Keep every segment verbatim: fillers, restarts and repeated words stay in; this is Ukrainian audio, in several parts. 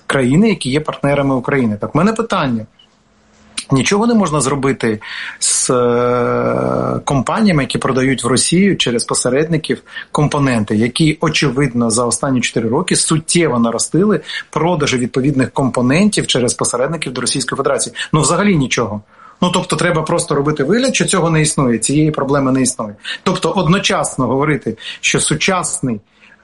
країни, які є партнерами України. Так, в мене питання. Нічого не можна зробити з е, компаніями, які продають в Росію через посередників компоненти, які, очевидно, за останні чотири роки суттєво наростили продажі відповідних компонентів через посередників до Російської Федерації. Ну, взагалі нічого. Ну, тобто, треба просто робити вигляд, що цього не існує, цієї проблеми не існує. Тобто, одночасно говорити, що сучасний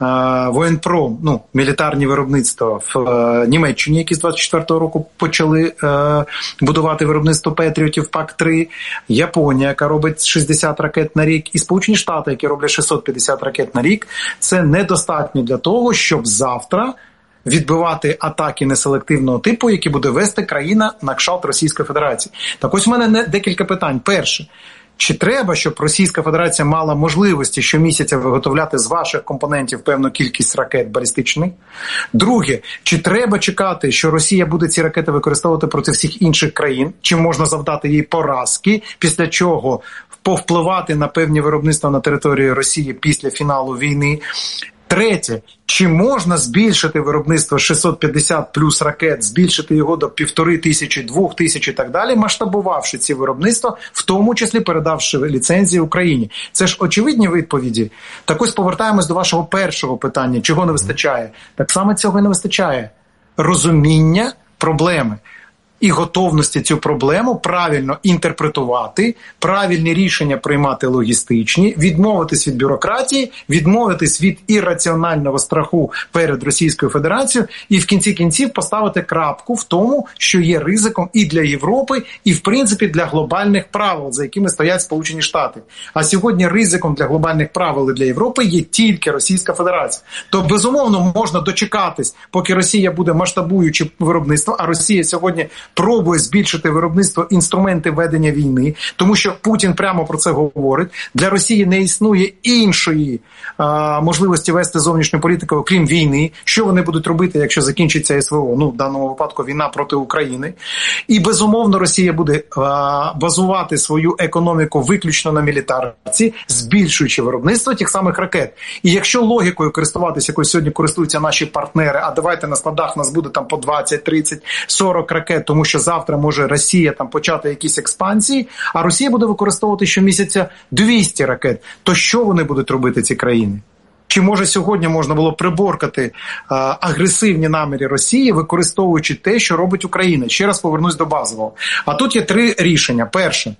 воєнпром, ну, мілітарні виробництва в е, Німеччині, які з двадцять четвертого року почали е, будувати виробництво Петріотів, пак три, Японія, яка робить шістдесят ракет на рік, і Сполучені Штати, які роблять шістсот п'ятдесят ракет на рік, це недостатньо для того, щоб завтра відбивати атаки неселективного типу, які буде вести країна на кшталт Російської Федерації. Так ось у мене не, декілька питань. Перше. Чи треба, щоб Російська Федерація мала можливості щомісяця виготовляти з ваших компонентів певну кількість ракет балістичних? Друге, чи треба чекати, що Росія буде ці ракети використовувати проти всіх інших країн? Чи можна завдати їй поразки, після чого повпливати на певні виробництва на території Росії після фіналу війни? Третє, чи можна збільшити виробництво шістсот п'ятдесят плюс ракет, збільшити його до півтори тисячі, двох тисяч і так далі, масштабувавши ці виробництва, в тому числі передавши ліцензії Україні? Це ж очевидні відповіді. Так ось повертаємось до вашого першого питання, чого не вистачає. Так само цього і не вистачає. Розуміння проблеми. І готовності цю проблему правильно інтерпретувати, правильні рішення приймати логістичні, відмовитись від бюрократії, відмовитись від ірраціонального страху перед Російською Федерацією і в кінці кінців поставити крапку в тому, що є ризиком і для Європи, і в принципі для глобальних правил, за якими стоять Сполучені Штати. А сьогодні ризиком для глобальних правил і для Європи є тільки Російська Федерація. То безумовно можна дочекатись, поки Росія буде масштабуючи виробництво, а Росія сьогодні пробує збільшити виробництво інструменти ведення війни, тому що Путін прямо про це говорить. Для Росії не існує іншої а, можливості вести зовнішню політику, окрім війни. Що вони будуть робити, якщо закінчиться СВО? Ну, в даному випадку війна проти України. І, безумовно, Росія буде а, базувати свою економіку виключно на мілітарці, збільшуючи виробництво тих самих ракет. І якщо логікою користуватися, якою сьогодні користуються наші партнери, а давайте на складах нас буде там по двадцять, тридцять, сорок ракет, тому що завтра може Росія там почати якісь експансії, а Росія буде використовувати щомісяця двісті ракет. То що вони будуть робити, ці країни? Чи може сьогодні можна було приборкати а, агресивні наміри Росії, використовуючи те, що робить Україна? Ще раз повернусь до базового. А тут є три рішення. Перше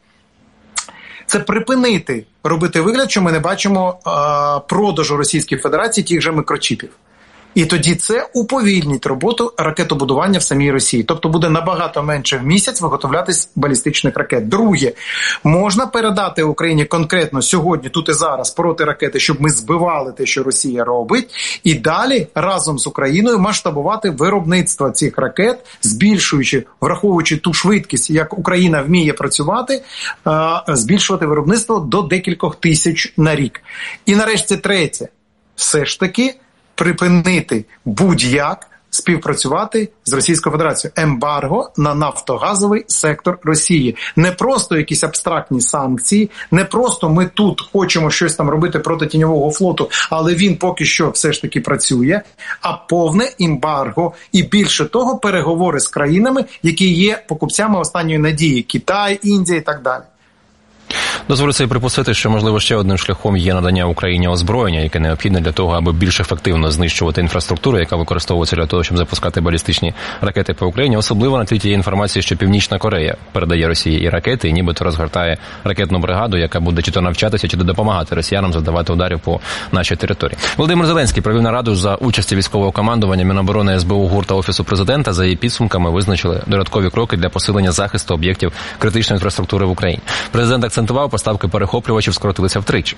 – це припинити робити вигляд, що ми не бачимо а, продажу Російської Федерації тих же мікрочіпів. І тоді це уповільнить роботу ракетобудування в самій Росії. Тобто буде набагато менше в місяць виготовлятись балістичних ракет. Друге, можна передати Україні конкретно сьогодні, тут і зараз, протиракети, щоб ми збивали те, що Росія робить, і далі разом з Україною масштабувати виробництво цих ракет, збільшуючи, враховуючи ту швидкість, як Україна вміє працювати, збільшувати виробництво до декількох тисяч на рік. І нарешті третє, все ж таки, припинити будь-як співпрацювати з Російською Федерацією. Ембарго на нафтогазовий сектор Росії. Не просто якісь абстрактні санкції, не просто ми тут хочемо щось там робити проти тіньового флоту, але він поки що все ж таки працює, а повне ембарго і більше того переговори з країнами, які є покупцями останньої надії. Китай, Індія і так далі. Дозволю собі припустити, що, можливо, ще одним шляхом є надання Україні озброєння, яке необхідне для того, аби більш ефективно знищувати інфраструктуру, яка використовується для того, щоб запускати балістичні ракети по Україні. Особливо на тлі тієї інформації, що Північна Корея передає Росії і ракети, і нібито розгортає ракетну бригаду, яка буде чи то навчатися, чи то допомагати росіянам завдавати ударів по нашій території. Володимир Зеленський провів нараду за участі військового командування Міноборони, ес бе у, ГУР та Офісу Президента. За її підсумками визначили додаткові кроки для посилення захисту об'єктів критичної інфраструктури в Україні. Президент акцентував, поставки перехоплювачів скоротилися втричі.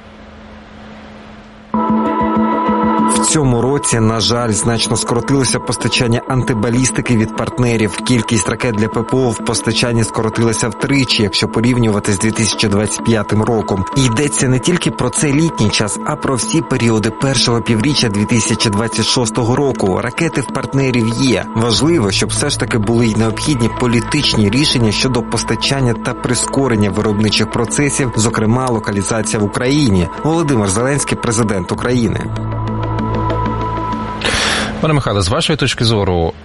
В цьому році, на жаль, значно скоротилося постачання антибалістики від партнерів. Кількість ракет для пе пе о в постачанні скоротилася втричі, якщо порівнювати з дві тисячі двадцять п'ятим роком. І йдеться не тільки про цей літній час, а про всі періоди першого півріччя дві тисячі двадцять шостого року. Ракети в партнерів є. Важливо, щоб все ж таки були й необхідні політичні рішення щодо постачання та прискорення виробничих процесів, зокрема локалізація в Україні. Володимир Зеленський, президент України. Пане Михайле, з вашої точки зору,